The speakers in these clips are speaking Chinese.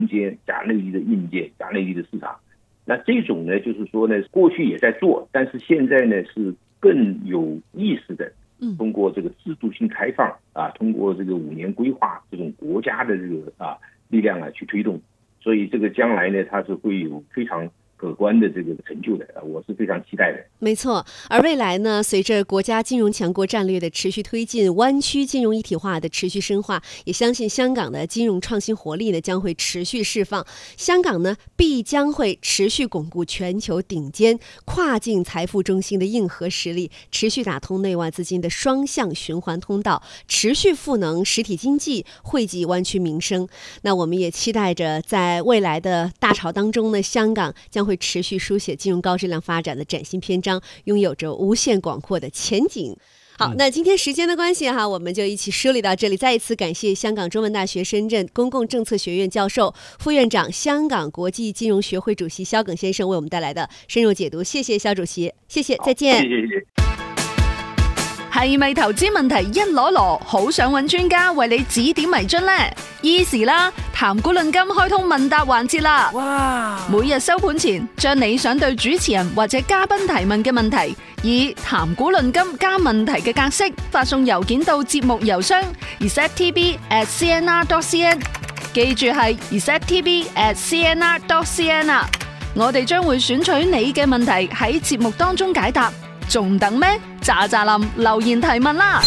件、假内力的硬件、假内力的市场。那这种呢，就是说呢，过去也在做，但是现在呢是更有意识的，通过这个制度性开放通过这个5年规划这种国家的这个力量去推动，所以这个将来呢，它是会有非常可观的这个成就的，我是非常期待的。 没错，而未来呢，随着国家金融强国战略的持续推进，湾区金融一体化的持续深化，也相信香港的金融创新活力呢将会持续释放，香港呢必将会持续巩固全球顶尖跨境财富中心的硬核实力，持续打通内外资金的双向循环通道，持续赋能实体经济，惠及湾区民生。那我们也期待着在未来的大潮当中呢，香港将会持续书写金融高质量发展的崭新篇章，拥有着无限广阔的前景。好，那今天时间的关系我们就一起梳理到这里。再一次感谢香港中文大学深圳公共政策学院教授、副院长、香港国际金融学会主席萧耿先生为我们带来的深入解读。谢谢萧主席，谢谢，再见。 谢謝。 係咪投資問題一籮籮，好想揾專家為你指點迷津呢？Easy 啦，談股論金開通問答環節啦！哇！每日收盤前，將你想對主持人或者嘉賓提問嘅問題，以談股論金加問題嘅格式發送郵件到節目郵箱 receptv@cnr.cn， 記住係 receptv@cnr.cn 啊！我哋將會選取你嘅問題喺節目當中解答。仲等咩？喳喳林留言提問啦！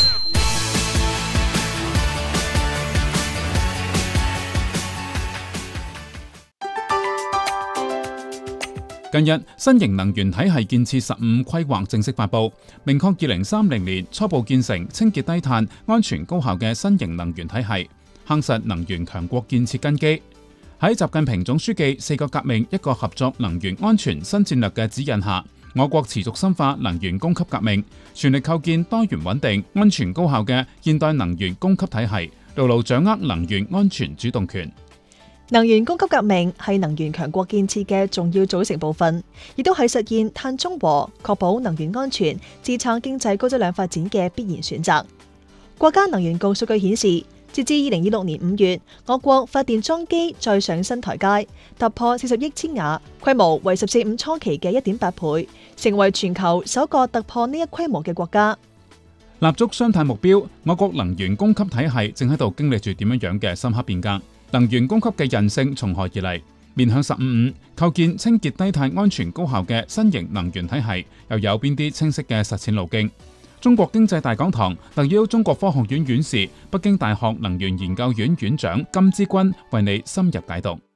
近日，新型能源體系建設15規劃正式發布，明確2030年初步建成清潔低碳、安全高效嘅新型能源體系，夯實能源強國建設根基。喺習近平總書記4個革命、1個合作能源安全新戰略嘅指引下，我國持續深化能源供給革命，全力構建多元穩定、安全高效嘅現代能源供給體系，牢牢掌握能源安全主動權。 能源供給革命係能源強國建設嘅重要組成部分，亦都係實現碳中和、確保能源安全、支撐經濟高質量發展嘅必然選擇。國家能源局數據顯示，截至2026年5月，我國發電裝機再上新台階，突破40億千瓦，規模為十四五初期嘅1.8倍，成為全球首個突破呢一規模嘅國家。 立足雙碳目標，我國能源供給體系正喺度經歷住點樣嘅深刻變革。能源供給嘅韌性從何而嚟？面向15.5，構建清潔低碳、安全高效嘅新型能源體系，又有邊啲清晰嘅實踐路徑？中國經濟大講堂特邀中國科學院院士、北京大學能源研究院院長金之君為你深入解讀。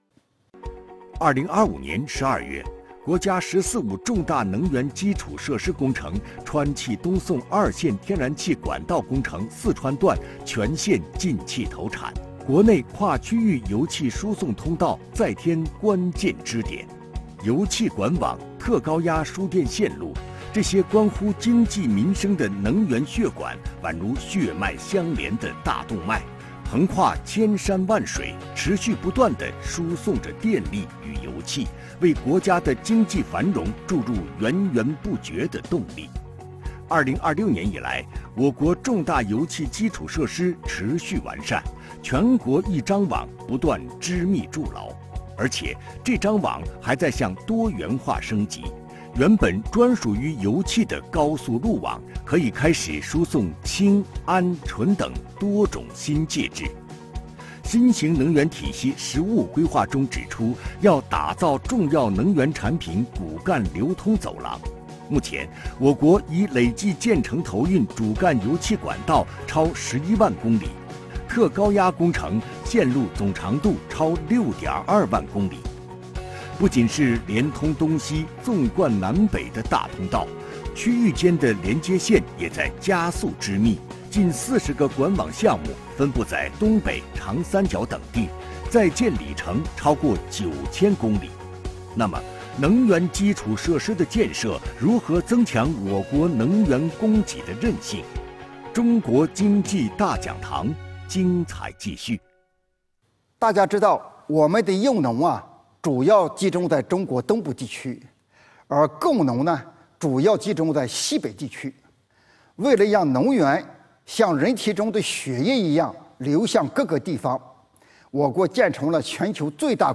2025年12月，國家14.5重大能源基礎設施工程川氣東送2線天然氣管道工程四川段全線進氣投產，國內跨區域油氣輸送通道再添關鍵支點，油氣管網、特高壓輸電線路。這些關乎經濟民生的能源血管，宛如血脈相連的大動脈，橫跨千山萬水，持續不斷地輸送着電力與油氣，為國家的經濟繁榮注入源源不絕的動力。2026年以來，我國重大油氣基礎設施持續完善，全國一張網不斷織密築牢，而且這張網還在向多元化升級。原本專屬於油氣的高速路網，可以開始輸送氫、氨、醇等多種新介質。新型能源體系15規劃中指出，要打造重要能源產品骨幹流通走廊。目前，我國已累計建成投運主幹油氣管道超11萬公里，特高壓工程線路總長度超6.2萬公里。不僅是連通東西、縱貫南北的大通道，區域間的連接線也在加速織密。近40個管網項目分布在東北長三角等地，在建里程超過9000公里。那麼，能源基礎設施的建設如何增強我國能源供給的韌性？中國經濟大講堂精彩繼續。 大家知道，我們的用農主要集中在中國東部地區，而供農呢，主要集中在西北地區。為了讓能源像人體中的血液一樣流向各個地方，我國建成了全球最大